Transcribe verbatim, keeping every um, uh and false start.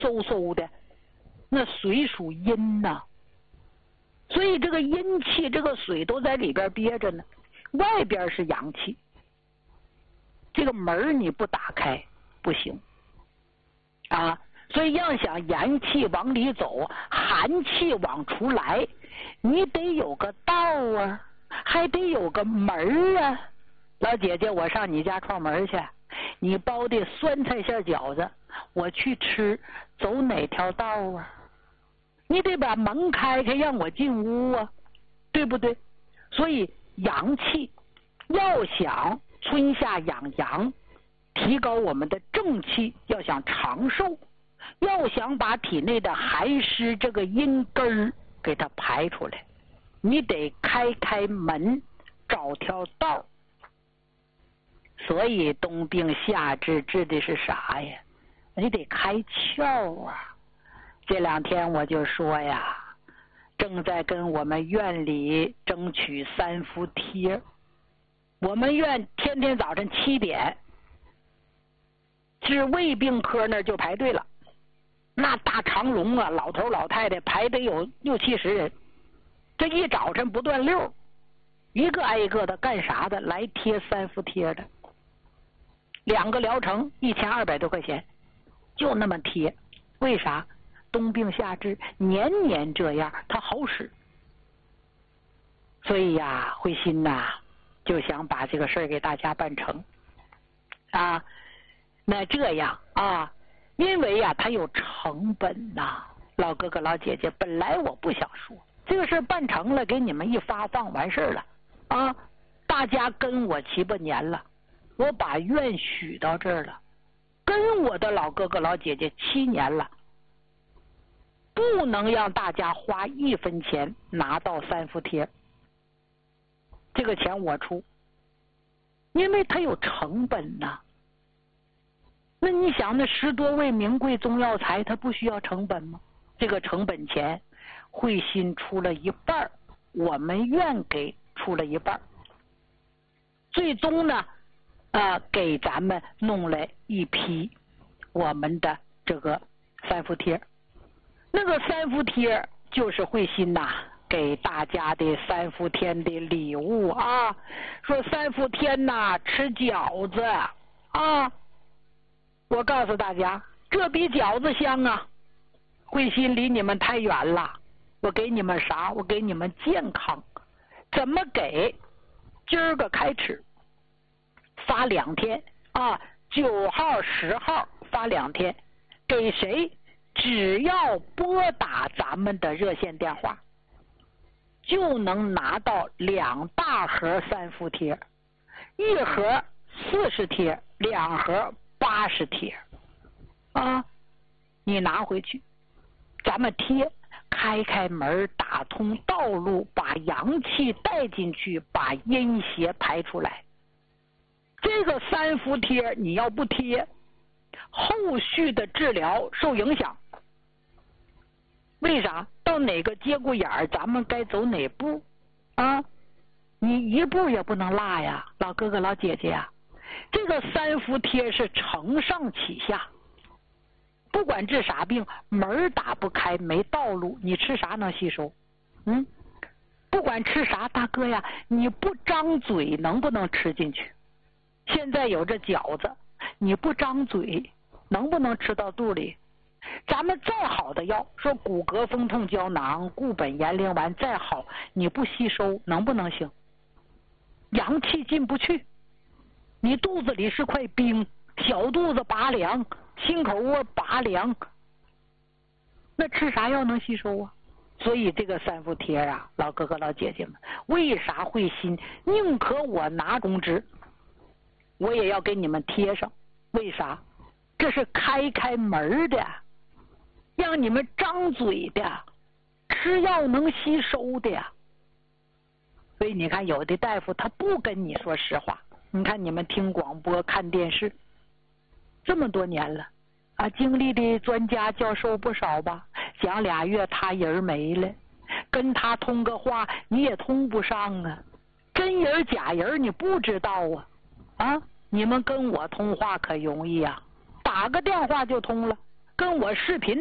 嗖嗖的，那水属阴呐，所以这个阴气，这个水都在里边憋着呢，外边是阳气。这个门你不打开不行啊，所以要想阳气往里走，寒气往出来，你得有个道啊，还得有个门啊。老姐姐，我上你家串门去，你包的酸菜馅饺子，我去吃，走哪条道啊？你得把门开开，让我进屋啊，对不对？所以阳气要想春夏养阳，提高我们的正气，要想长寿，要想把体内的寒湿这个阴根儿给它排出来，你得开开门，找条道。所以冬病夏治治的是啥呀？你得开窍啊！这两天我就说呀，正在跟我们院里争取三伏贴。我们院天天早晨七点，治胃病科那儿就排队了，那大长龙啊，老头老太太排得有六七十人，这一早晨不断溜，一个挨一个的干啥的？来贴三伏贴的，两个疗程一千二百多块钱，就那么贴。为啥？冬病夏治，年年这样，它好使。所以呀，慧心呐，就想把这个事儿给大家办成啊。那这样啊，因为呀，它有成本呐。老哥哥老姐姐，本来我不想说这个事儿办成了，给你们一发放完事儿了啊。大家跟我七八年了，我把院许到这儿了，跟我的老哥哥老姐姐七年了，不能让大家花一分钱拿到三伏贴，这个钱我出，因为它有成本呐。那你想，那十多位名贵中药材，它不需要成本吗？这个成本钱，慧心出了一半，我们院给出了一半，最终呢，啊、呃，给咱们弄了一批我们的这个三伏贴。那个三伏贴就是慧心呐、啊、给大家的三伏天的礼物啊。说三伏天呐、啊、吃饺子啊，我告诉大家，这比饺子香啊。慧心离你们太远了，我给你们啥？我给你们健康。怎么给？今儿个开始发两天啊，九号十号发两天，给谁？只要拨打咱们的热线电话，就能拿到两大盒三伏贴，一盒四十贴，两盒八十贴啊！你拿回去，咱们贴，开开门，打通道路，把阳气带进去，把阴邪排出来。这个三伏贴你要不贴，后续的治疗受影响。为啥？到哪个节骨眼儿，咱们该走哪步啊？你一步也不能落呀，老哥哥老姐姐啊！这个三伏贴是承上启下，不管治啥病，门打不开，没道路，你吃啥能吸收？嗯，不管吃啥，大哥呀，你不张嘴能不能吃进去？现在有这饺子，你不张嘴能不能吃到肚里？咱们再好的药，说骨骼风痛胶囊、固本延龄丸再好，你不吸收能不能行？阳气进不去，你肚子里是块冰，小肚子拔凉，心口窝拔凉，那吃啥药能吸收啊？所以这个三伏贴啊，老哥哥老姐姐们，为啥会心宁可我拿中支，我也要给你们贴上？为啥？这是开开门的，让你们张嘴的，吃药能吸收的呀。所以你看，有的大夫他不跟你说实话。你看你们听广播看电视这么多年了啊，经历的专家教授不少吧，讲俩月他人没了，跟他通个话你也通不上啊，真人假人你不知道啊啊！你们跟我通话可容易啊，打个电话就通了， 跟我视频